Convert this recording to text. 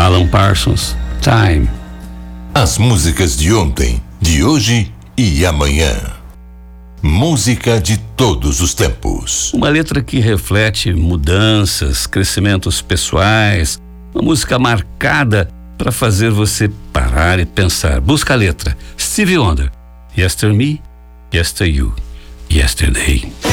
Alan Parsons, Time. As músicas de ontem, de hoje e amanhã. Música de todos os tempos. Uma letra que reflete mudanças, crescimentos pessoais, uma música marcada para fazer você parar e pensar. Busca a letra. Stevie Wonder. Yesterday Me, Yesterday You, Yesterday.